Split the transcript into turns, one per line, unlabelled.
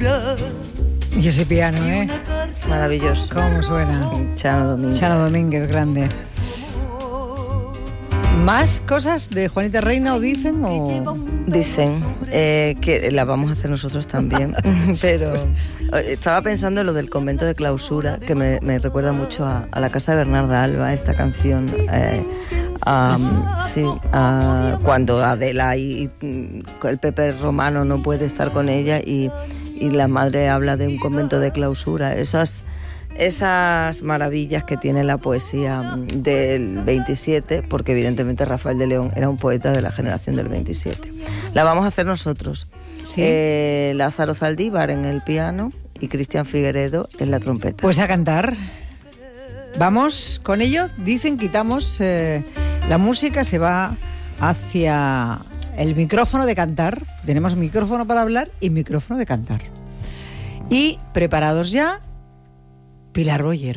Y ese piano,
Maravilloso.
¿Cómo suena?
Chano Domínguez.
Chano Domínguez, grande. ¿Más cosas de Juanita Reina o dicen o...?
Dicen que la vamos a hacer nosotros también, pero estaba pensando en lo del convento de clausura, que me recuerda mucho a la casa de Bernarda Alba, esta canción, cuando Adela y el Pepe Romano no puede estar con ella y la madre habla de un convento de clausura, esas maravillas que tiene la poesía del 27, porque evidentemente Rafael de León era un poeta de la generación del 27. La vamos a hacer nosotros.
¿Sí?
Lázaro Zaldívar en el piano y Cristian Figueredo en la trompeta.
Pues a cantar. Vamos con ello. Dicen, quitamos la música, se va hacia el micrófono de cantar. Tenemos micrófono para hablar y micrófono de cantar. Y preparados ya, Pilar Bollero.